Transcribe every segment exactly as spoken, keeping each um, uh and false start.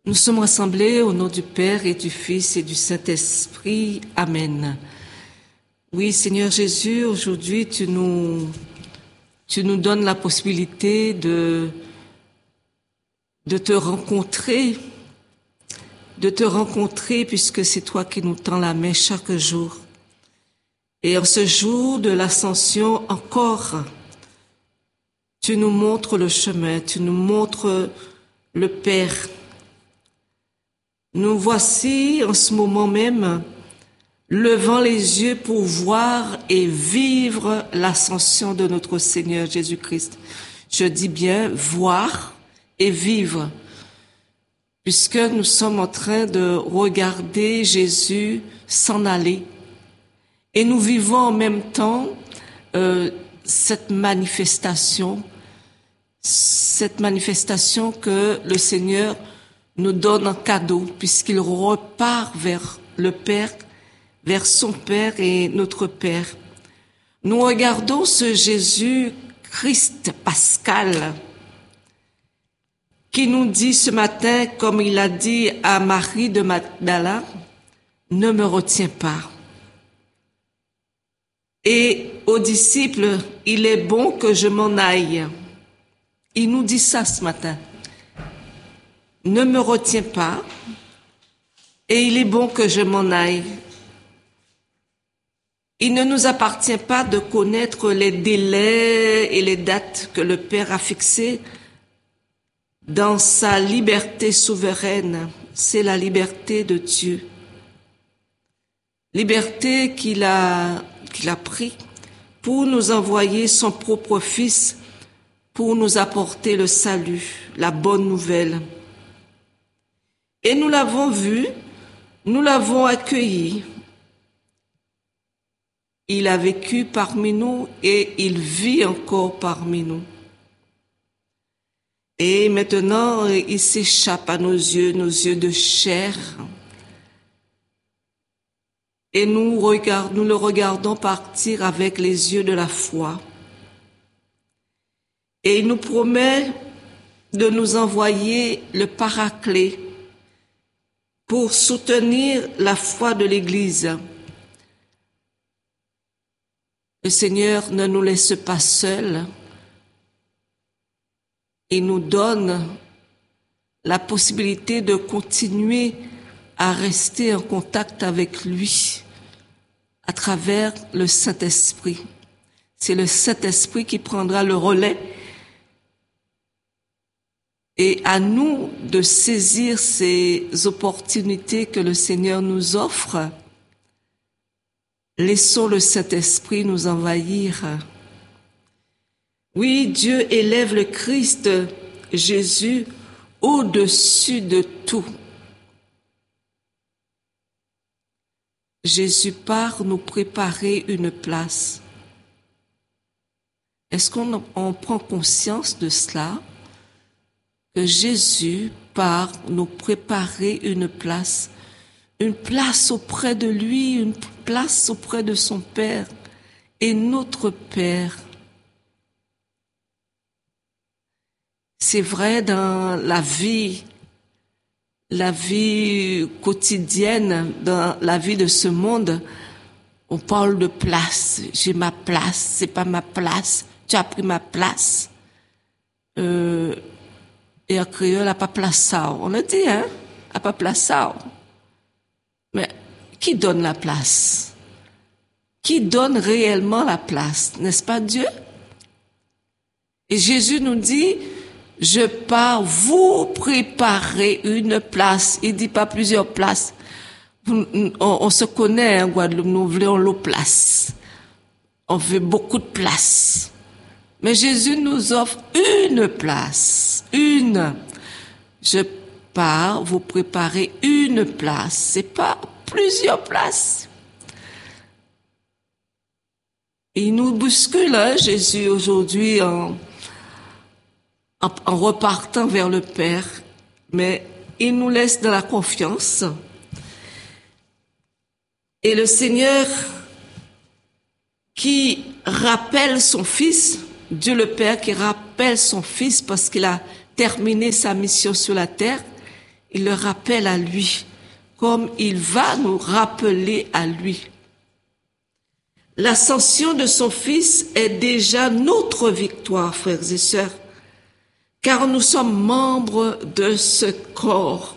Nous sommes rassemblés au nom du Père et du Fils et du Saint-Esprit. Amen. Oui, Seigneur Jésus, aujourd'hui, tu nous, tu nous donnes la possibilité de, de te rencontrer, de te rencontrer puisque c'est toi qui nous tends la main chaque jour. Et en ce jour de l'Ascension encore, tu nous montres le chemin, tu nous montres le Père. Nous voici en ce moment même levant les yeux pour voir et vivre l'ascension de notre Seigneur Jésus-Christ. Je dis bien voir et vivre, puisque nous sommes en train de regarder Jésus s'en aller. Et nous vivons en même temps euh, cette manifestation, cette manifestation que le Seigneur nous donne en cadeau, puisqu'il repart vers le Père, vers son Père et notre Père. Nous regardons ce Jésus-Christ pascal qui nous dit ce matin, comme il a dit à Marie de Magdala, « Ne me retiens pas ». Et aux disciples, « Il est bon que je m'en aille ». Il nous dit ça ce matin. Ne me retiens pas, et il est bon que je m'en aille. Il ne nous appartient pas de connaître les délais et les dates que le Père a fixées dans sa liberté souveraine. C'est la liberté de Dieu. Liberté qu'il a, qu'il a pris pour nous envoyer son propre Fils, pour nous apporter le salut, la bonne nouvelle. Et nous l'avons vu, nous l'avons accueilli. Il a vécu parmi nous et il vit encore parmi nous. Et maintenant, il s'échappe à nos yeux, nos yeux de chair. Et nous, regardons, nous le regardons partir avec les yeux de la foi. Et il nous promet de nous envoyer le Paraclet pour soutenir la foi de l'Église. Le Seigneur ne nous laisse pas seuls. Il nous donne la possibilité de continuer à rester en contact avec lui à travers le Saint-Esprit. C'est le Saint-Esprit qui prendra le relais. Et à nous de saisir ces opportunités que le Seigneur nous offre. Laissons le Saint-Esprit nous envahir. Oui, Dieu élève le Christ, Jésus, au-dessus de tout. Jésus part nous préparer une place. Est-ce qu'on on prend conscience de cela? Que Jésus part nous préparer une place, une place auprès de lui, une place auprès de son Père et notre Père. C'est vrai dans la vie, la vie quotidienne, dans la vie de ce monde, on parle de place. J'ai ma place, c'est pas ma place, tu as pris ma place. Euh, Et en créole, à pas place. On le dit, hein? À pas place. Mais qui donne la place? Qui donne réellement la place? N'est-ce pas Dieu? Et Jésus nous dit, je pars vous préparer une place. Il dit pas plusieurs places. On, on, on se connaît, hein, Guadeloupe, nous voulons l'eau place. On veut beaucoup de place. Mais Jésus nous offre une place, une. Je pars vous préparer une place, c'est pas plusieurs places. Et il nous bouscule, hein, Jésus, aujourd'hui, en, en, en repartant vers le Père, mais il nous laisse dans la confiance. Et le Seigneur qui rappelle son Fils, Dieu le Père qui rappelle son Fils parce qu'il a terminé sa mission sur la terre, il le rappelle à lui, comme il va nous rappeler à lui. L'ascension de son Fils est déjà notre victoire, frères et sœurs, car nous sommes membres de ce corps.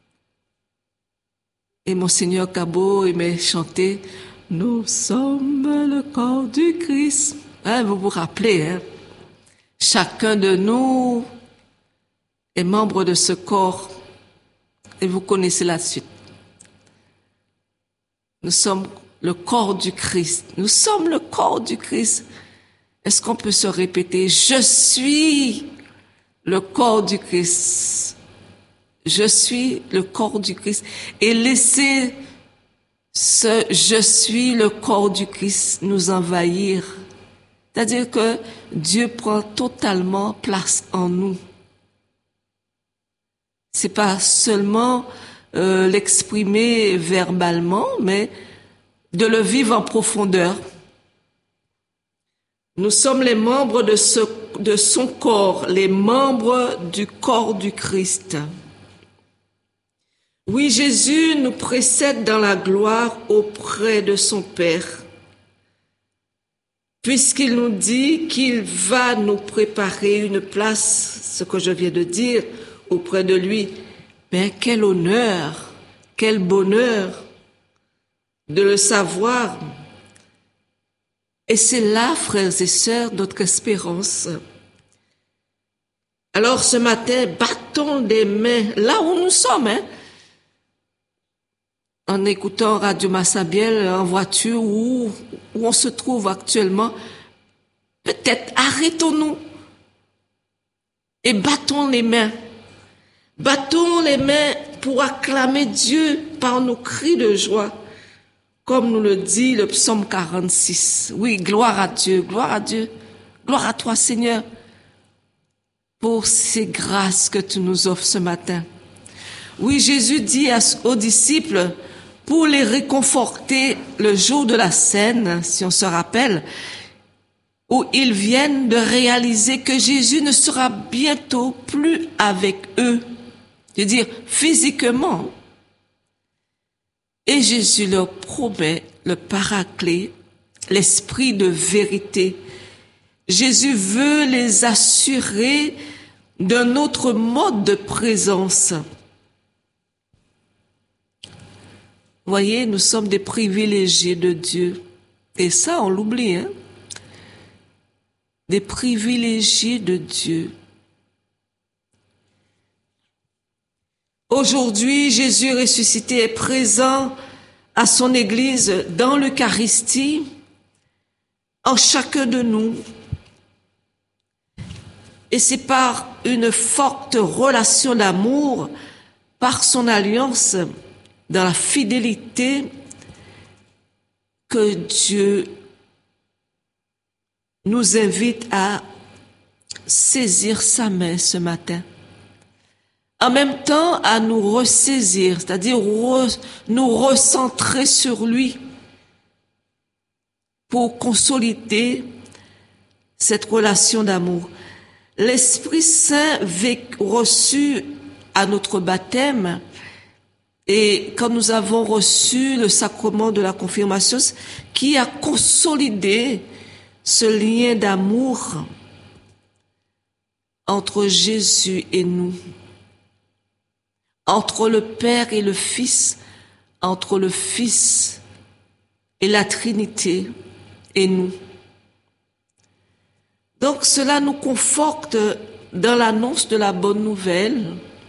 Et Monseigneur Cabot aimait chanter « Nous sommes le corps du Christ ». Hein, vous vous rappelez, hein? Chacun de nous est membre de ce corps. Et vous connaissez la suite. Nous sommes le corps du Christ. Nous sommes le corps du Christ. Est-ce qu'on peut se répéter? Je suis le corps du Christ. Je suis le corps du Christ. Et laisser ce je suis le corps du Christ nous envahir. C'est-à-dire que Dieu prend totalement place en nous. C'est pas seulement euh, l'exprimer verbalement, mais de le vivre en profondeur. Nous sommes les membres de, ce, de son corps, les membres du corps du Christ. Oui, Jésus nous précède dans la gloire auprès de son Père, puisqu'il nous dit qu'il va nous préparer une place, ce que je viens de dire, auprès de lui. Mais quel honneur, quel bonheur de le savoir. Et c'est là, frères et sœurs, notre espérance. Alors ce matin, battons des mains là où nous sommes, hein, en écoutant Radio Massabielle en voiture où, où on se trouve actuellement. Peut-être arrêtons-nous et battons les mains. Battons les mains pour acclamer Dieu par nos cris de joie, comme nous le dit le psaume quarante-six. Oui, gloire à Dieu, gloire à Dieu, gloire à toi Seigneur, pour ces grâces que tu nous offres ce matin. Oui, Jésus dit aux disciples, pour les réconforter le jour de la scène, si on se rappelle, où ils viennent de réaliser que Jésus ne sera bientôt plus avec eux, c'est-à-dire physiquement. Et Jésus leur promet le Paraclet, l'Esprit de vérité. Jésus veut les assurer d'un autre mode de présence. Voyez, nous sommes des privilégiés de Dieu. Et ça, on l'oublie, hein? Des privilégiés de Dieu. Aujourd'hui, Jésus ressuscité est présent à son Église dans l'Eucharistie, en chacun de nous. Et c'est par une forte relation d'amour, par son alliance, dans la fidélité, que Dieu nous invite à saisir sa main ce matin. En même temps, à nous ressaisir, c'est-à-dire re, nous recentrer sur lui pour consolider cette relation d'amour. L'Esprit Saint reçu à notre baptême, et quand nous avons reçu le sacrement de la confirmation, qui a consolidé ce lien d'amour entre Jésus et nous, entre le Père et le Fils, entre le Fils et la Trinité et nous. Donc cela nous conforte dans l'annonce de la bonne nouvelle.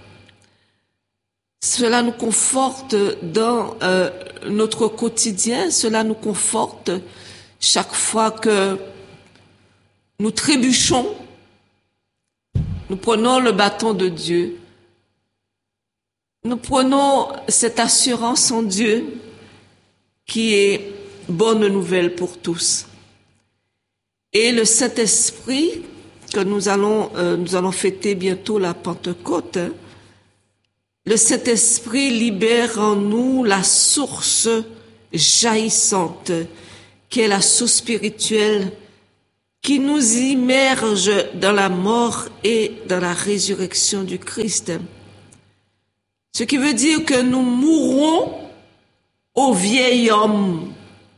Cela nous conforte dans euh, notre quotidien, cela nous conforte chaque fois que nous trébuchons, nous prenons le bâton de Dieu, nous prenons cette assurance en Dieu qui est bonne nouvelle pour tous. Et le Saint-Esprit, que nous allons, euh, nous allons fêter bientôt la Pentecôte, hein, le Saint-Esprit libère en nous la source jaillissante, qui est la source spirituelle, qui nous immerge dans la mort et dans la résurrection du Christ. Ce qui veut dire que nous mourrons au vieil homme.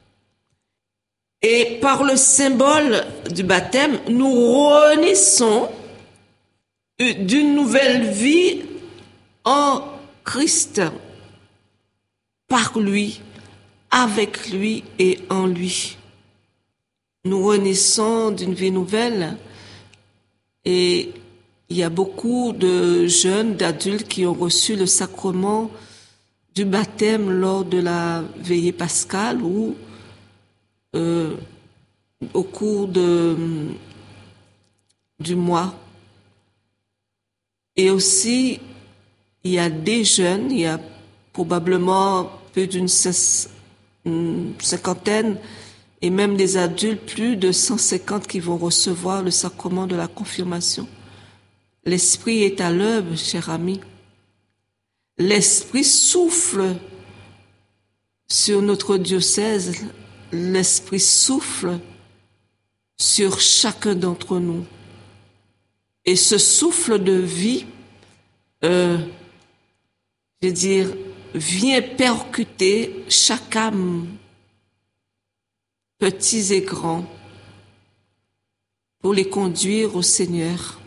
Et par le symbole du baptême, nous renaissons d'une nouvelle vie en Christ, par lui, avec lui et en lui. Nous renaissons d'une vie nouvelle et il y a beaucoup de jeunes, d'adultes qui ont reçu le sacrement du baptême lors de la veillée pascale ou euh, au cours de, du mois. Et aussi, il y a des jeunes, il y a probablement plus d'une cinquantaine, et même des adultes, plus de cent cinquante qui vont recevoir le sacrement de la confirmation. L'Esprit est à l'œuvre, cher ami. L'Esprit souffle sur notre diocèse, l'Esprit souffle sur chacun d'entre nous. Et ce souffle de vie, euh, je veux dire, vient percuter chaque âme, petits et grands, pour les conduire au Seigneur.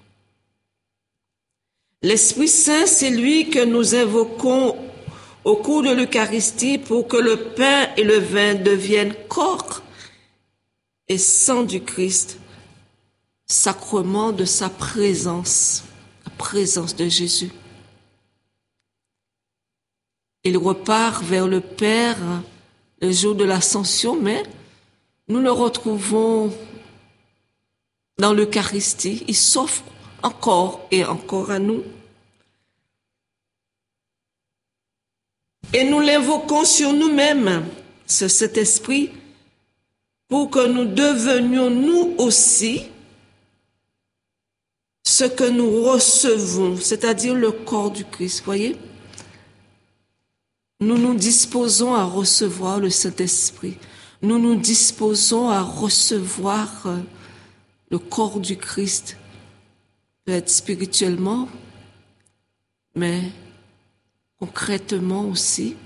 L'Esprit Saint, c'est lui que nous invoquons au cours de l'Eucharistie pour que le pain et le vin deviennent corps et sang du Christ, sacrement de sa présence, la présence de Jésus. Il repart vers le Père le jour de l'Ascension, mais nous le retrouvons dans l'Eucharistie. Il s'offre encore et encore à nous. Et nous l'invoquons sur nous-mêmes, ce cet esprit, pour que nous devenions nous aussi ce que nous recevons, c'est-à-dire le corps du Christ. Voyez, nous nous disposons à recevoir le Saint-Esprit. Nous nous disposons à recevoir le corps du Christ. Peut-être spirituellement, mais concrètement aussi.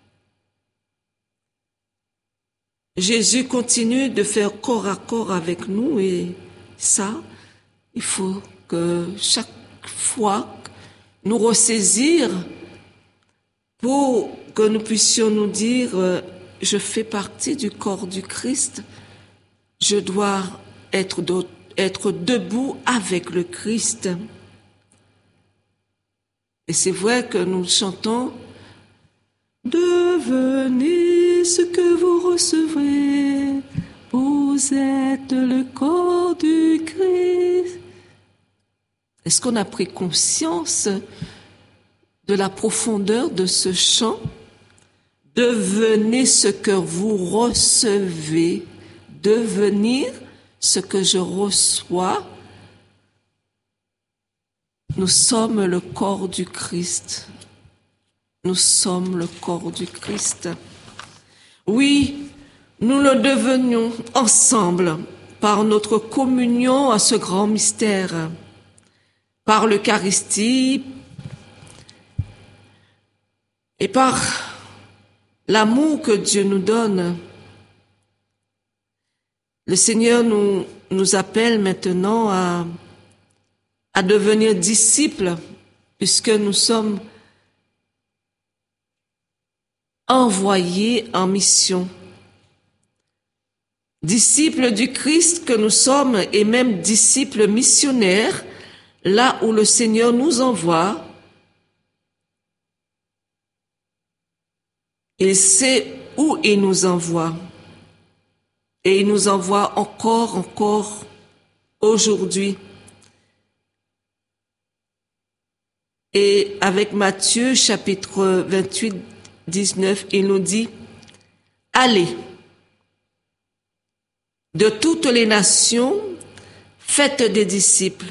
Jésus continue de faire corps à corps avec nous et ça, il faut que chaque fois nous ressaisir pour que nous puissions nous dire euh, je fais partie du corps du Christ, je dois être, de, être debout avec le Christ. Et c'est vrai que nous chantons « Devenez ce que vous recevrez, vous êtes le corps du Christ. » Est-ce qu'on a pris conscience de la profondeur de ce chant? Devenez ce que vous recevez, devenir ce que je reçois. Nous sommes le corps du Christ. Nous sommes le corps du Christ. Oui, nous le devenions ensemble par notre communion à ce grand mystère, par l'Eucharistie et par l'amour que Dieu nous donne. Le Seigneur nous, nous appelle maintenant à, à devenir disciples, puisque nous sommes envoyés en mission. Disciples du Christ que nous sommes, et même disciples missionnaires, là où le Seigneur nous envoie. Il sait où il nous envoie. Et il nous envoie encore, encore aujourd'hui. Et avec Matthieu, chapitre vingt-huit, dix-neuf, il nous dit « Allez, de toutes les nations, faites des disciples.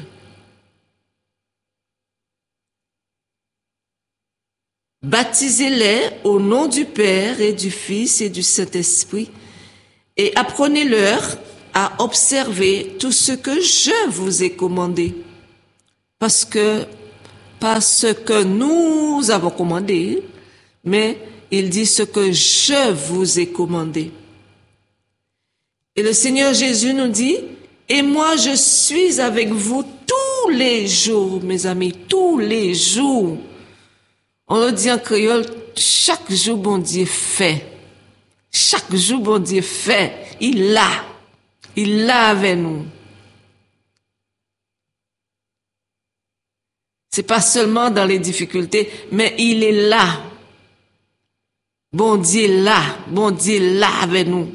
Baptisez-les au nom du Père et du Fils et du Saint-Esprit et apprenez-leur à observer tout ce que je vous ai commandé. Parce que pas ce que nous avons commandé, mais il dit ce que je vous ai commandé. Et le Seigneur Jésus nous dit, et moi je suis avec vous tous les jours, mes amis, tous les jours. On le dit en créole, chaque jour bon Dieu fait. Chaque jour bon Dieu fait. Il l'a. Il l'a avec nous. C'est pas seulement dans les difficultés, mais il est là. Bon Dieu est là. Bon Dieu est là avec nous.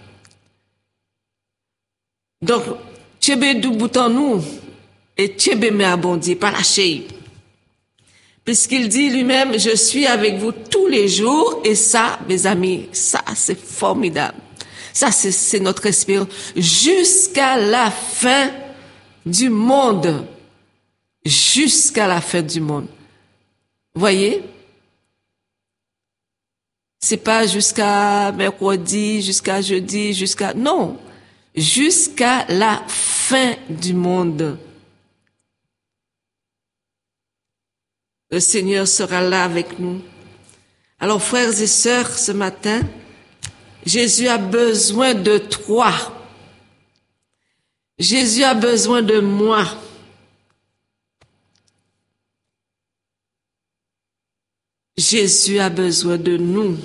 Donc, Tchébé du bout en nous, et Tchébé met à bon Dieu, pas lâcher. Puisqu'il dit lui-même, je suis avec vous tous les jours, et ça, mes amis, ça, c'est formidable. Ça, c'est, c'est notre espérance. Jusqu'à la fin du monde. Jusqu'à la fin du monde. Voyez? C'est pas jusqu'à mercredi, jusqu'à jeudi, jusqu'à... Non. Jusqu'à la fin du monde. Le Seigneur sera là avec nous. Alors, frères et sœurs, ce matin, Jésus a besoin de toi. Jésus a besoin de moi. Jésus a besoin de nous.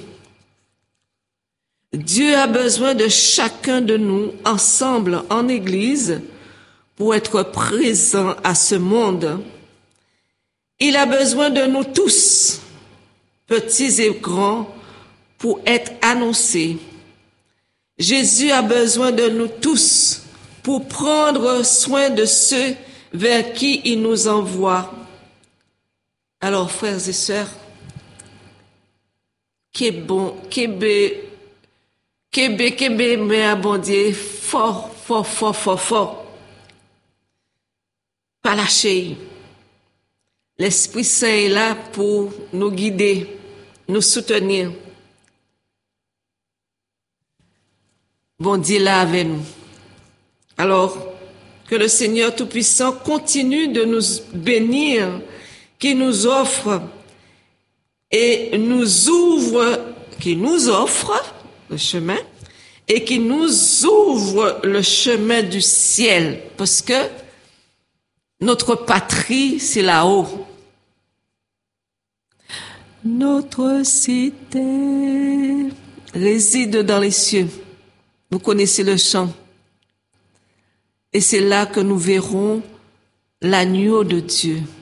Dieu a besoin de chacun de nous, ensemble, en Église, pour être présent à ce monde. Il a besoin de nous tous, petits et grands, pour être annoncés. Jésus a besoin de nous tous pour prendre soin de ceux vers qui il nous envoie. Alors, frères et sœurs, qu'est bon, qu'est bé, qu'est bé, qu'est bé, mais à bon Dieu, fort, fort, fort, fort, fort. Pas lâcher. L'Esprit Saint est là pour nous guider, nous soutenir. Bon Dieu là avec nous. Alors, que le Seigneur Tout-Puissant continue de nous bénir, qu'il nous offre et nous ouvre, qu'il nous offre le chemin et qu'il nous ouvre le chemin du ciel, parce que notre patrie, c'est là-haut. Notre cité réside dans les cieux. Vous connaissez le chant. Et c'est là que nous verrons l'agneau de Dieu.